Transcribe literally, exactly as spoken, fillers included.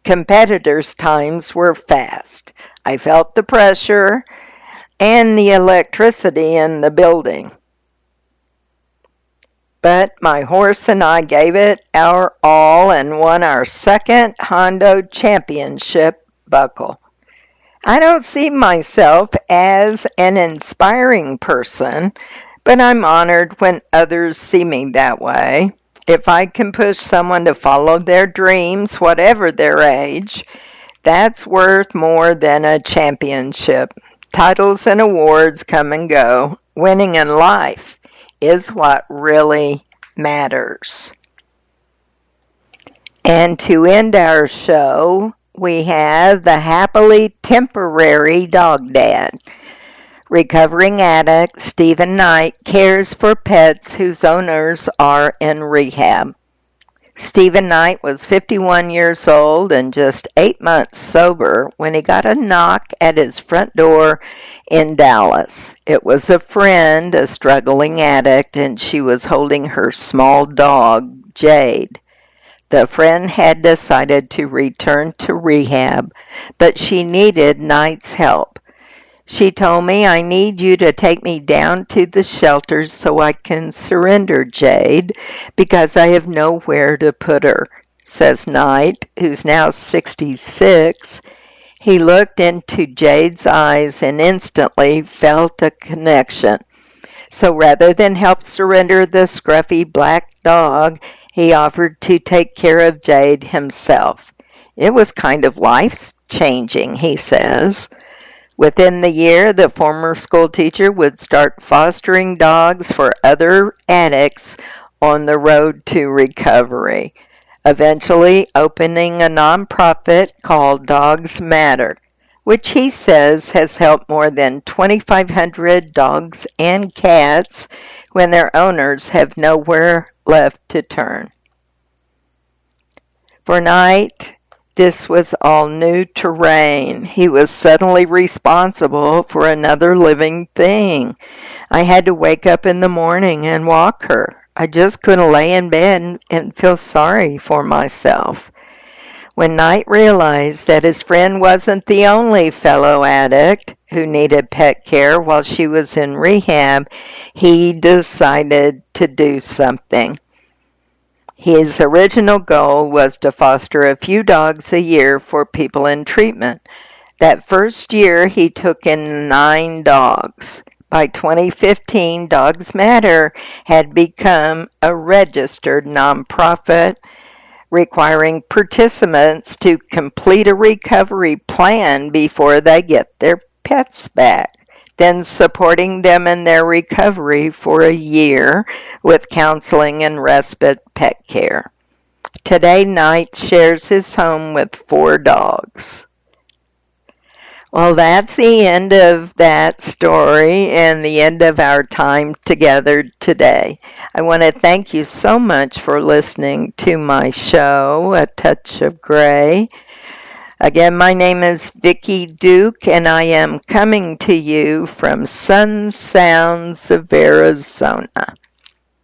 competitors' times were fast. I felt the pressure and the electricity in the building. But my horse and I gave it our all and won our second Hondo Championship buckle. I don't see myself as an inspiring person, but I'm honored when others see me that way. If I can push someone to follow their dreams, whatever their age, that's worth more than a championship. Titles and awards come and go. Winning in life is what really matters. And to end our show, we have the happily temporary dog dad. Recovering addict Stephen Knight cares for pets whose owners are in rehab. Stephen Knight was fifty-one years old and just eight months sober when he got a knock at his front door in Dallas. It was a friend, a struggling addict, and she was holding her small dog, Jade. The friend had decided to return to rehab, but she needed Knight's help. She told me, "I need you to take me down to the shelters so I can surrender Jade because I have nowhere to put her," says Knight, who's now sixty-six. He looked into Jade's eyes and instantly felt a connection. So rather than help surrender the scruffy black dog, he offered to take care of Jade himself. It was kind of life-changing, he says. Within the year, the former school teacher would start fostering dogs for other addicts on the road to recovery, eventually opening a nonprofit called Dogs Matter, which he says has helped more than twenty-five hundred dogs and cats when their owners have nowhere left to turn. For Knight, this was all new terrain. He was suddenly responsible for another living thing. I had to wake up in the morning and walk her. I just couldn't lay in bed and feel sorry for myself. When Knight realized that his friend wasn't the only fellow addict who needed pet care while she was in rehab, he decided to do something. His original goal was to foster a few dogs a year for people in treatment. That first year, he took in nine dogs. By twenty fifteen, Dogs Matter had become a registered nonprofit requiring participants to complete a recovery plan before they get their pets back, then supporting them in their recovery for a year with counseling and respite pet care. Today, Knight shares his home with four dogs. Well, that's the end of that story and the end of our time together today. I want to thank you so much for listening to my show, A Touch of Gray. Again, my name is Vicki Duke, and I am coming to you from Sun Sounds of Arizona.